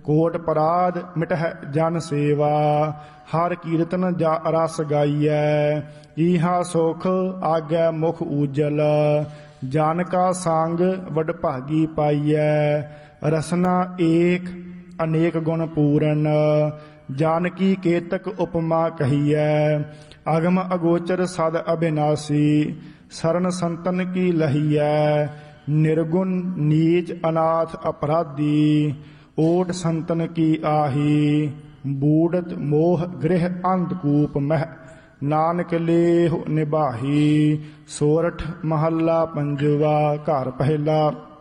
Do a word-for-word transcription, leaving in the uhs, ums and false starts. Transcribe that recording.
Coat पराध मिटह जन सेवा, हर कीर्तन जा रस गाइयै, इहा सुख आगे मुख उजल, जन का संग वडभागी पाइयै, रसना एक अनेक गुण पूरन, जानकी केतक उपमा कहियै, अगम अगोचर सद अविनाशी, शरण संतन की लहियै, निर्गुण नीच अनाथ अपराधी, ओट संतन की आही, बूढ़त मोह गृह अंधकूप मह, नानक लेह निभाही। सोरठ महला पंजवा। घर पहला।